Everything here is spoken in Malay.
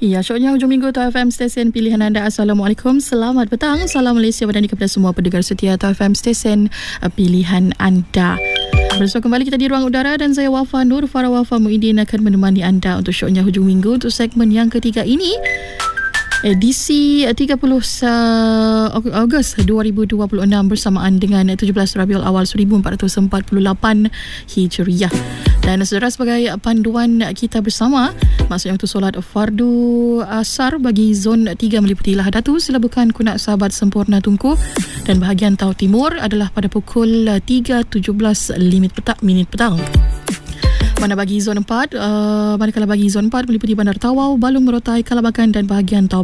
Ya, syoknya hujung minggu Tau FM stesen pilihan anda. Assalamualaikum, selamat petang. Salam Malaysia dan kepada semua pendengar setia Tau FM stesen pilihan anda. Bersama kembali kita di ruang udara dan saya Wafa Nur Farah Wafa Muidin akan menemani anda untuk syoknya hujung minggu untuk segmen yang ketiga ini. Edisi 30 Ogos 2026 bersamaan dengan 17 Rabiul Awal 1448 Hijriah. Dan saudara, sebagai panduan kita bersama, maksudnya untuk solat fardu asar bagi zon 3 meliputi Lahad Datu, Silabukan, Kunak, Sahabat, Sempurna, Tunku dan bahagian Tau Timur adalah pada pukul 3.17 minit petang. Mana bagi zon 4, manakala bagi zon 4 meliputi Bandar Tawau, Balung Merotai, Kalabakan dan bahagian Tau